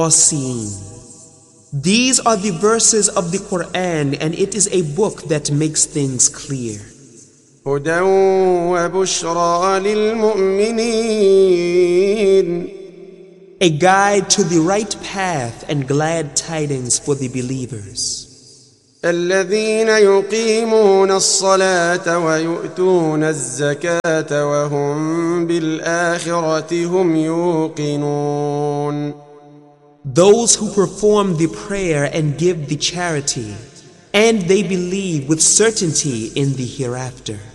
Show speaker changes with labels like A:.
A: Yasin. These are the verses of the Quran, and it is a book that makes things clear.
B: هدى وبشرى للمؤمنين.
A: A guide to the right path and glad tidings for the believers.
B: الذين يقيمون الصلاة ويؤتون الزكاة وهم بالآخرة هم يوقنون.
A: Those who perform the prayer and give the charity, and they believe with certainty in the hereafter.